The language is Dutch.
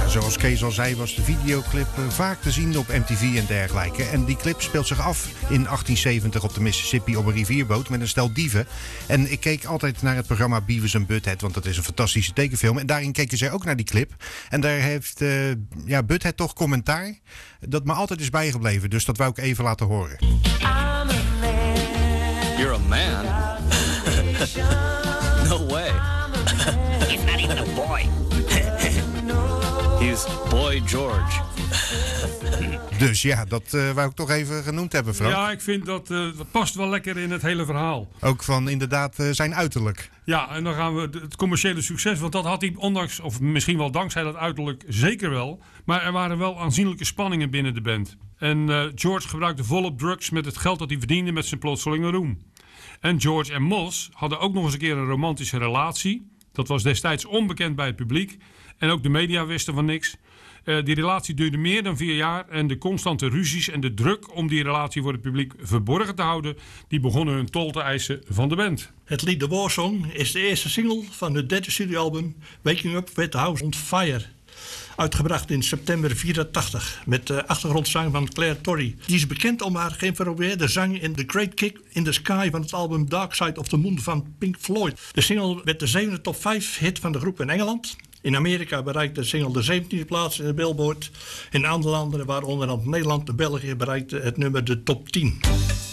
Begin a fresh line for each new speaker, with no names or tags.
Zoals Kees al zei was de videoclip vaak te zien op MTV en dergelijke. En die clip speelt zich af in 1870 op de Mississippi op een rivierboot met een stel dieven. En ik keek altijd naar het programma Beavis and Butthead, want dat is een fantastische tekenfilm. En daarin keken zij ook naar die clip. En daar heeft Butthead toch commentaar dat me altijd is bijgebleven. Dus dat wou ik even laten horen.
You're a man? No way.
He's not even a boy.
He's Boy George.
Dus ja, dat wou ik toch even genoemd hebben, Frank.
Ja, ik vind dat past wel lekker in het hele verhaal.
Ook van inderdaad zijn uiterlijk.
Ja, en dan gaan we het commerciële succes, want dat had hij ondanks, of misschien wel dankzij dat uiterlijk, zeker wel. Maar er waren wel aanzienlijke spanningen binnen de band. En George gebruikte volop drugs met het geld dat hij verdiende met zijn plotselinge roem. En George en Moss hadden ook nog eens een keer een romantische relatie. Dat was destijds onbekend bij het publiek. En ook de media wisten van niks. Die relatie duurde meer dan 4 jaar. En de constante ruzies en de druk om die relatie voor het publiek verborgen te houden, die begonnen hun tol te eisen van de band.
Het lied The War Song is de eerste single van het derde studioalbum Waking Up with the House on Fire. Uitgebracht in september 1984 met de achtergrondzang van Claire Torrey. Die is bekend om haar geïmproviseerde zang in The Great Kick in the Sky van het album Dark Side of the Moon van Pink Floyd. De single werd de 7e top 5 hit van de groep in Engeland. In Amerika bereikte de single de 17e plaats in de Billboard. In andere landen, waaronder Nederland en België, bereikte het nummer de top 10.